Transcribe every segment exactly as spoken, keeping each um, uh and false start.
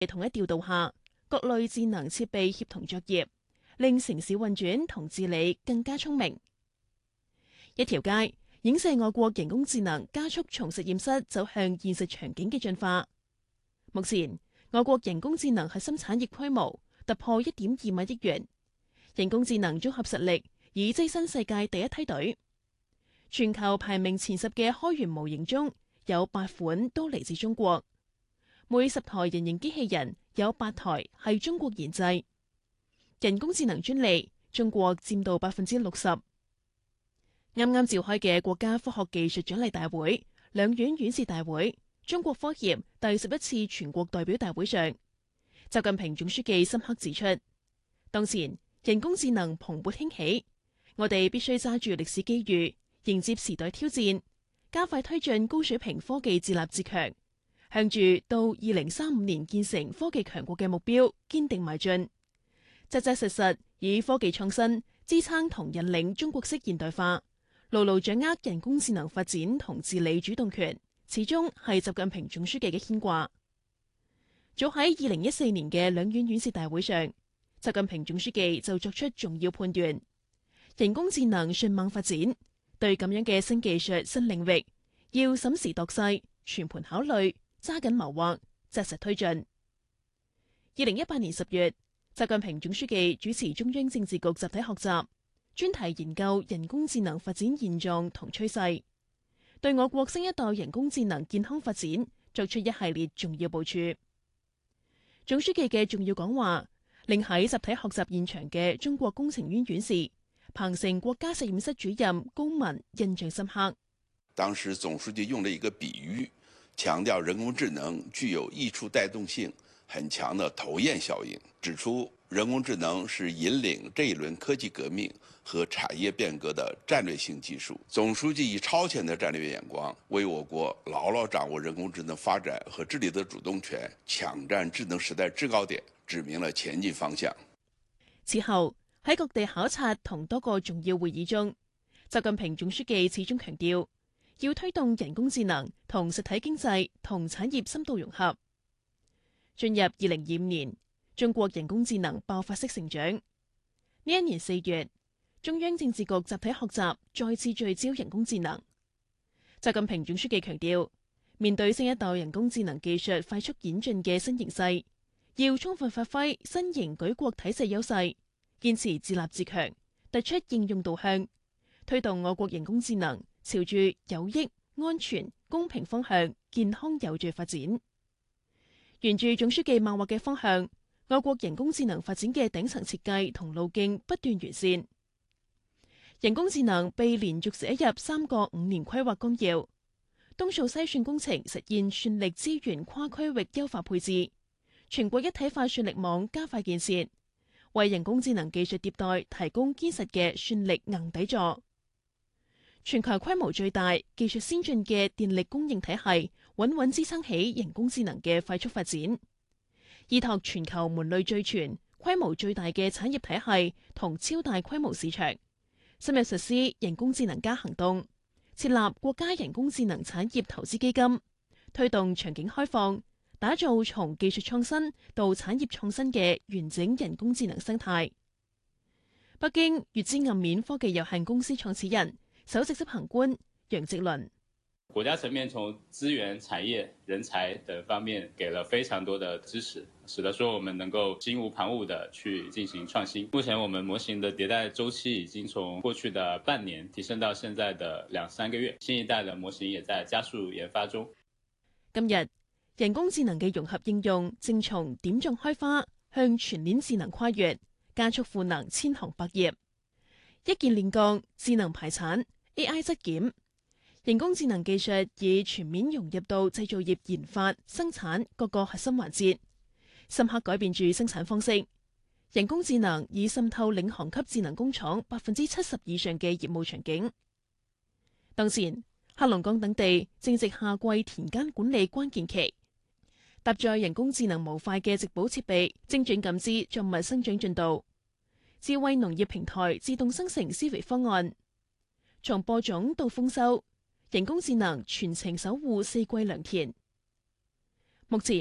統一調度下，各類智能設備協同作業，令城市運轉同治理更加聰明。一條街影射我國人工智能加速從實驗室走向現實場景嘅進化。目前，我國人工智能核心產業規模突破一點二萬億元，人工智能綜合實力已躋身世界第一梯隊。全球排名前十嘅開源模型中有八款都嚟自中國，每十台人形機器人有八台係中國研製。人工智能專利，中國佔到百分之六十。啱啱召開嘅國家科學技術獎勵大會、兩院院士大會、中國科協第十一次全國代表大會上，習近平總書記深刻指出，當前人工智能蓬勃興起，我哋必須揸住歷史機遇，迎接時代挑戰，加快推進高水平科技自立自強，向住到二零三五年建成科技強國嘅目標堅定邁進，扎扎實實以科技創新支撐同引領中國式現代化，牢牢掌握人工智能發展同治理主動權，始終係習近平總書記嘅牽掛。早喺二零一四年嘅兩院院士大會上，習近平總書記就作出重要判斷：人工智能迅猛發展，對咁樣嘅新技術新領域，要審時度勢，全盤考慮，揸緊謀劃，紮實推進。二零一八年十月，習近平總書記主持中央政治局集體學習，專題研究人工智能發展現狀同趨勢，對我國新一代人工智能健康發展作出一系列重要部署。總書記嘅重要講話，令喺集體學習現場嘅中國工程院院士、鵬城國家實驗室主任龔文印象深刻。 當時總書記用了一個比喻，強調人工智能具有溢出帶動性很強的頭焰效應，指出人工智能是引領這一輪科技革命和產業變革的戰略性技術。總書記以超前的戰略眼光，為我國牢牢掌握人工智能發展和治理的主動權，搶佔智能時代制高點，指明了前進方向。 此後喺各地考察同多個重要會議中，習近平總書記始終強調，要推動人工智能同實體經濟同產業深度融合。進入二零二五年，中國人工智能爆發式成長。呢一年四月，中央政治局集體學習再次聚焦人工智能。習近平總書記強調，面對新一代人工智能技術快速演進嘅新形勢，要充分發揮新型舉國體制優勢，堅持自立自強，突出應用導向，推動我國人工智能朝住有益、安全、公平方向健康有序發展。沿住總書記擘畫嘅方向，我國人工智能發展嘅頂層設計同路徑不斷完善。人工智能被連續寫入三個五年規劃綱要，東數西算工程實現算力資源跨區域優化配置，全國一體化算力網加快建設，為人工智能技術迭代提供堅實嘅算力硬底座。全球規模最大、技術先進嘅電力供應體系，穩穩支撐起人工智能嘅快速發展。依託全球門類最全、規模最大嘅產業體系同超大規模市場，深入實施人工智能加行動，設立國家人工智能產業投資基金，推動場景開放，打造從技術創新到產業創新嘅完整人工智能生態。北京粵知暗面科技有限公司創始人、首席執行官楊直倫： 國家層面從資源、產業、人才等方面給了非常多的支持，使得說我們能夠心無旁騖地去進行創新。目前我們模型的迭代週期已經從過去的半年提升到現在的兩三個月，新一代的模型也在加速研發中。 今日人工智能嘅融合應用正從點狀開花向全鏈智能跨越，加速賦能千行百業。一鍵煉鋼、智能排產、A I 質檢，人工智能技術已全面融入到製造業研發、生產各個核心環節，深刻改變住生產方式。人工智能已滲透領航級智能工廠百分之七十以上嘅業務場景。當前，黑龍江等地正值夏季田間管理關鍵期，搭載人工智能模塊嘅植保設備，精準感知作物生長進度。智慧農業平台自動生成施肥方案，從播種到豐收，人工智能全程守護四季良田。目前，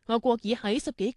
俄國已喺十幾